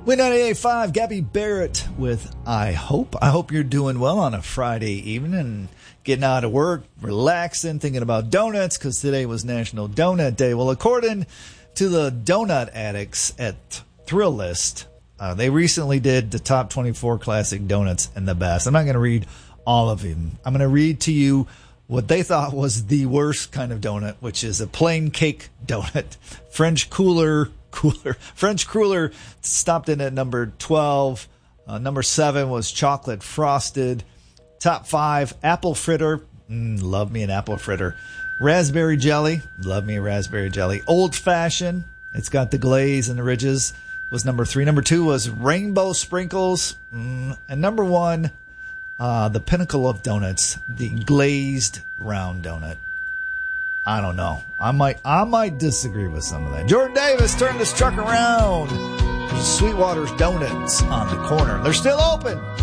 Win 98.5, Gabby Barrett with I Hope. I hope you're doing well on a Friday evening and getting out of work, relaxing, thinking about donuts because today was National Donut Day. Well, according to the donut addicts at Thrill List, they recently did the top 24 classic donuts and the best. I'm not going to read all of them. I'm going to read to you what they thought was the worst kind of donut, which is a plain cake donut. French cruller stopped in at number 12. Number 7 was chocolate frosted. Top 5, apple fritter. Love me an apple fritter. Raspberry jelly. Love me a raspberry jelly. Old fashioned. It's got the glaze and the ridges. Was number 3. Number 2 was rainbow sprinkles. And number 1, the pinnacle of donuts, the glazed round donut. I don't know. I might disagree with some of that. Jordan Davis turned this truck around. Sweetwater's Donuts on the corner. They're still open.